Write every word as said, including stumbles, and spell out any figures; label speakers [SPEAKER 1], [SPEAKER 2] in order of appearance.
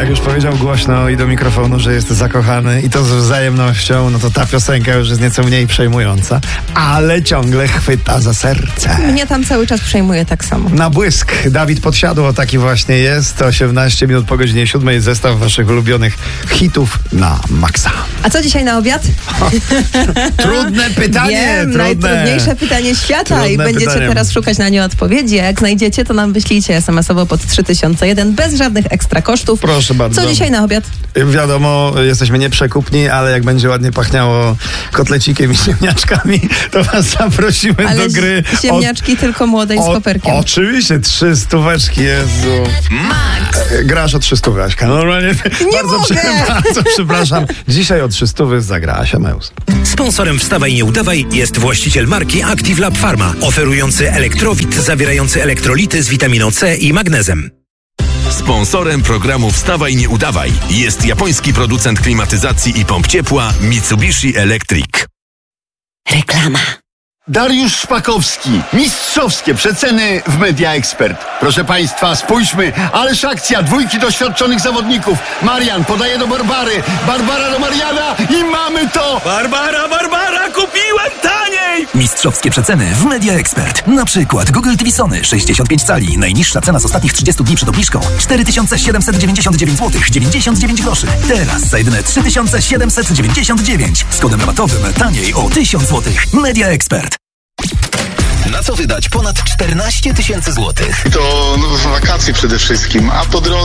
[SPEAKER 1] jak już powiedział głośno i do mikrofonu, że jest zakochany i to z wzajemnością, no to ta piosenka już jest nieco mniej przejmująca, ale ciągle chwyta za serce.
[SPEAKER 2] Mnie tam cały czas przejmuje tak samo.
[SPEAKER 1] Na błysk. Dawid Podsiadło taki właśnie jest. osiemnaście minut po godzinie siódmej. Zestaw waszych ulubionych hitów na maksa.
[SPEAKER 2] A co dzisiaj na obiad?
[SPEAKER 1] Trudne pytanie.
[SPEAKER 2] Wiem,
[SPEAKER 1] trudne.
[SPEAKER 2] najtrudniejsze pytanie świata.
[SPEAKER 1] Trudne
[SPEAKER 2] I będziecie
[SPEAKER 1] pytanie.
[SPEAKER 2] teraz szukać na nie odpowiedzi. A jak znajdziecie, to nam wyślijcie es em esowo pod trzy tysiące jeden bez żadnych ekstra kosztów.
[SPEAKER 1] Proszę bardzo.
[SPEAKER 2] Co dzisiaj na obiad?
[SPEAKER 1] Wiadomo, jesteśmy nieprzekupni, ale jak będzie ładnie pachniało kotlecikiem i ziemniaczkami, to was zaprosimy
[SPEAKER 2] Ale
[SPEAKER 1] do gry.
[SPEAKER 2] ziemniaczki o, tylko młode i z koperkiem.
[SPEAKER 1] O, oczywiście, trzy stóweczki, Jezu.
[SPEAKER 3] Max!
[SPEAKER 1] Grasz o trzy stówy, Aśka. Normalnie
[SPEAKER 2] Nie
[SPEAKER 1] bardzo,
[SPEAKER 2] mogę.
[SPEAKER 1] bardzo przepraszam. Dzisiaj o trzy stówy zagra Asia Meus.
[SPEAKER 3] Sponsorem Wstawaj Nie Udawaj jest właściciel marki Active Lab Pharma, oferujący elektrowid zawierający elektrolity z witaminą C i magnezem.
[SPEAKER 4] Sponsorem programu Wstawaj Nie Udawaj jest japoński producent klimatyzacji i pomp ciepła Mitsubishi Electric.
[SPEAKER 2] Reklama.
[SPEAKER 5] Dariusz Szpakowski. Mistrzowskie przeceny w Media Expert. Proszę Państwa, spójrzmy. Ależ akcja. Dwójki doświadczonych zawodników. Marian podaje do Barbary. Barbara do Mariana i mamy to!
[SPEAKER 6] Barbara, Barbara, kupiłem taniej!
[SPEAKER 7] Mistrzowskie przeceny w Media Expert. Na przykład Google T V Sony sześćdziesiąt pięć cali. Najniższa cena z ostatnich trzydziestu dni przed obniżką cztery tysiące siedemset dziewięćdziesiąt dziewięć złotych dziewięćdziesiąt dziewięć groszy. Teraz za jedyne trzy tysiące siedemset dziewięćdziesiąt dziewięć. Z kodem rabatowym taniej o tysiąc złotych. Media Expert.
[SPEAKER 8] Na co wydać ponad czternaście tysięcy złotych?
[SPEAKER 9] To no, wakacje przede wszystkim, a po drodze